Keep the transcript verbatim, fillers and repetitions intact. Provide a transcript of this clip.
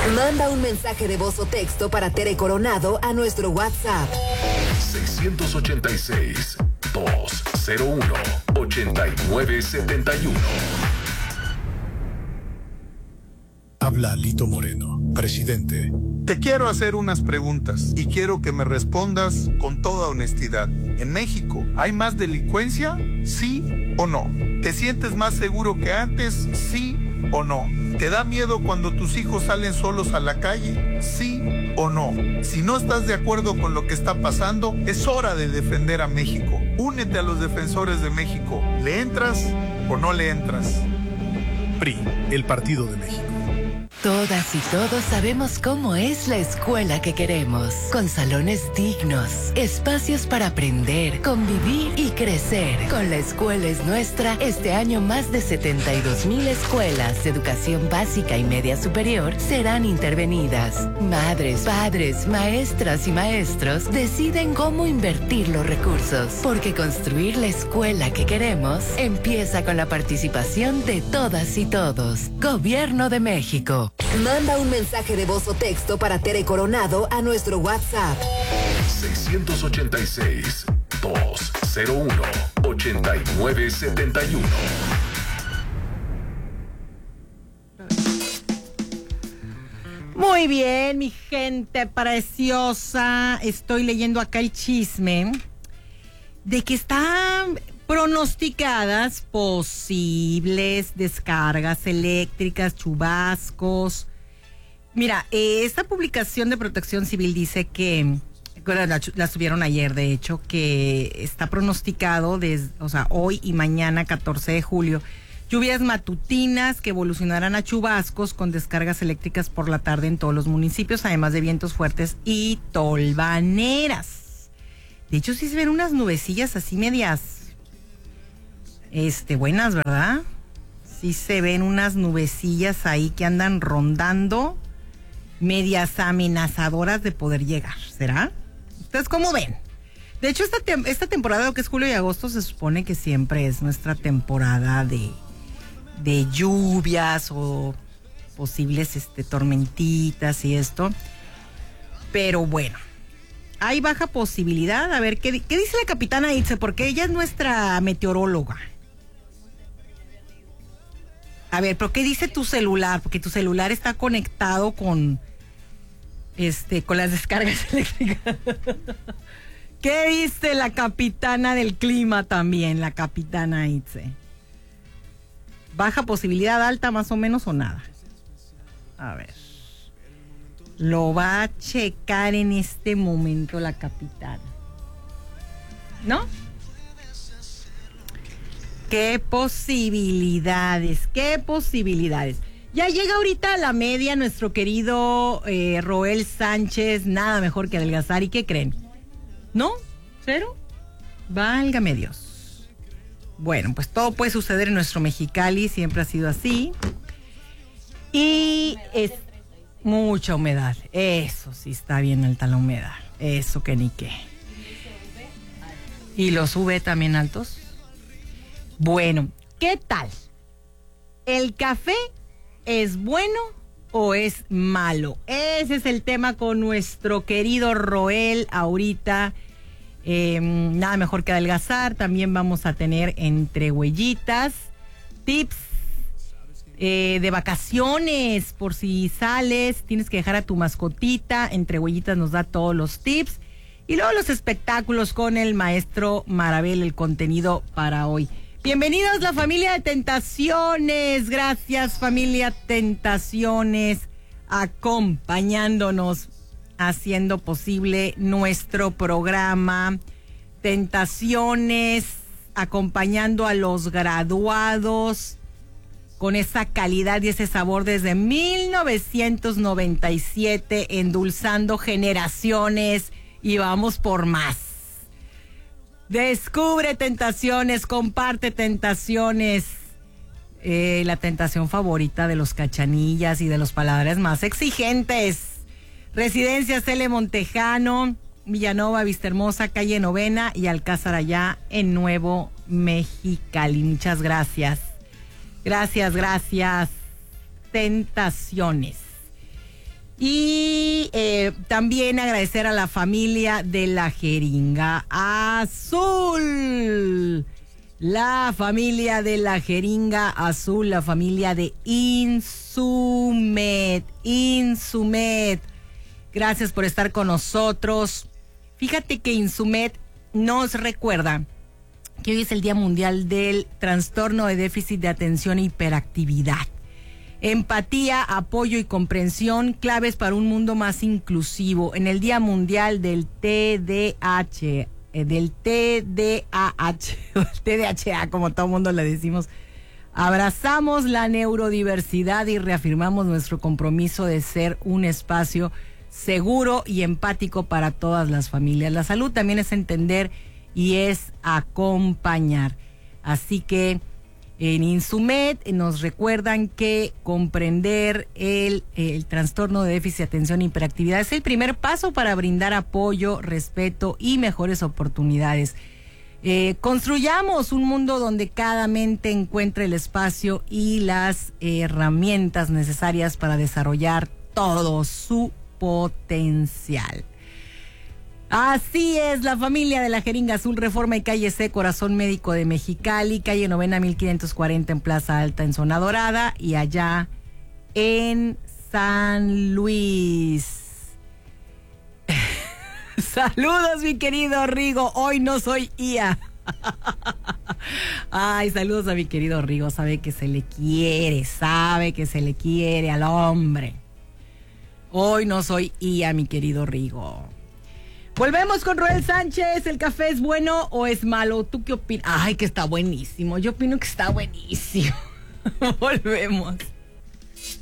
Manda un mensaje de voz o texto para Tere Coronado a nuestro WhatsApp. seis ocho seis, dos cero uno, ocho nueve siete uno. Habla Lito Moreno, presidente. Te quiero hacer unas preguntas y quiero que me respondas con toda honestidad. ¿En México hay más delincuencia? ¿Sí o no? ¿Te sientes más seguro que antes? ¿Sí o no? ¿Te da miedo cuando tus hijos salen solos a la calle? ¿Sí o no? Si no estás de acuerdo con lo que está pasando, es hora de defender a México. Únete a los defensores de México. ¿Le entras o no le entras? P R I, el Partido de México. Todas y todos sabemos cómo es la escuela que queremos, con salones dignos, espacios para aprender, convivir y crecer. Con La Escuela es Nuestra, este año más de setenta y dos mil escuelas de educación básica y media superior serán intervenidas. Madres, padres, maestras y maestros deciden cómo invertir los recursos, porque construir la escuela que queremos empieza con la participación de todas y todos. Gobierno de México. Manda un mensaje de voz o texto para Tere Coronado a nuestro WhatsApp. seis ocho seis, dos cero uno, ocho nueve siete uno. Muy bien, mi gente preciosa. Estoy leyendo acá el chisme de que están pronosticadas posibles descargas eléctricas, chubascos. Mira, eh, esta publicación de Protección Civil dice que, bueno, la, la subieron ayer, de hecho, que está pronosticado, desde, o sea, hoy y mañana, catorce de julio, lluvias matutinas que evolucionarán a chubascos con descargas eléctricas por la tarde en todos los municipios, además de vientos fuertes y tolvaneras. De hecho, sí se ven unas nubecillas así medias Este, buenas, ¿verdad? Sí se ven unas nubecillas ahí que andan rondando, medias amenazadoras de poder llegar, ¿será? ¿Ustedes cómo ven? De hecho, esta, te- esta temporada, lo que es julio y agosto, se supone que siempre es nuestra temporada de, de lluvias o posibles este, tormentitas y esto. Pero bueno, hay baja posibilidad. A ver, ¿qué, qué dice la capitana Itze? Porque ella es nuestra meteoróloga. A ver, ¿pero qué dice tu celular? Porque tu celular está conectado con, este, con las descargas eléctricas. ¿Qué dice la capitana del clima también, la capitana Itze? ¿Baja posibilidad, alta más o menos o nada? A ver. Lo va a checar en este momento la capitana. ¿No? ¿Qué posibilidades? ¿Qué posibilidades? Ya llega ahorita a la media nuestro querido eh, Roel Sánchez, nada mejor que adelgazar. ¿Y qué creen? ¿No? ¿Cero? Válgame Dios. Bueno, pues todo puede suceder en nuestro Mexicali, siempre ha sido así. Y es mucha humedad. Eso sí está bien alta la humedad. Eso que ni qué. ¿Y los U V también altos? Bueno, ¿qué tal? ¿El café es bueno o es malo? Ese es el tema con nuestro querido Roel ahorita. Eh, nada mejor que adelgazar. También vamos a tener entre huellitas tips eh, de vacaciones, por si sales, tienes que dejar a tu mascotita. Entre huellitas nos da todos los tips. Y luego los espectáculos con el maestro Marabel, el contenido para hoy. Bienvenidos la familia de Tentaciones. Gracias familia Tentaciones, acompañándonos, haciendo posible nuestro programa. Tentaciones, acompañando a los graduados con esa calidad y ese sabor desde mil novecientos noventa y siete, endulzando generaciones y vamos por más. Descubre Tentaciones, comparte Tentaciones. Eh, la tentación favorita de los cachanillas y de los paladares más exigentes. Residencia Cele Montejano, Villanova, Vistahermosa, calle Novena y Alcázar allá en Nuevo Mexicali. Muchas gracias. Gracias, gracias. Tentaciones. Y eh, también agradecer a la familia de la Jeringa Azul. La familia de la Jeringa Azul, la familia de Insumet. Insumet. Gracias por estar con nosotros. Fíjate que Insumet nos recuerda que hoy es el Día Mundial del Trastorno de Déficit de Atención e Hiperactividad. Empatía, apoyo y comprensión, claves para un mundo más inclusivo. En el Día Mundial del T D A H, eh, del T D A H, T D A H A, como todo mundo le decimos, abrazamos la neurodiversidad y reafirmamos nuestro compromiso de ser un espacio seguro y empático para todas las familias. La salud también es entender y es acompañar. Así que en Insumet nos recuerdan que comprender el, el trastorno de déficit de atención e hiperactividad es el primer paso para brindar apoyo, respeto y mejores oportunidades. Eh, construyamos un mundo donde cada mente encuentre el espacio y las herramientas necesarias para desarrollar todo su potencial. Así es, la familia de la Jeringa Azul, Reforma y Calle C, Corazón Médico de Mexicali, calle Novena mil quinientos cuarenta en Plaza Alta en Zona Dorada y allá en San Luis. Saludos, mi querido Rigo, hoy no soy I A. Ay, saludos a mi querido Rigo, sabe que se le quiere, sabe que se le quiere al hombre. Hoy no soy I A, mi querido Rigo. Volvemos con Roel Sánchez. ¿El café es bueno o es malo? ¿Tú qué opinas? Ay, que está buenísimo. Yo opino que está buenísimo. Volvemos.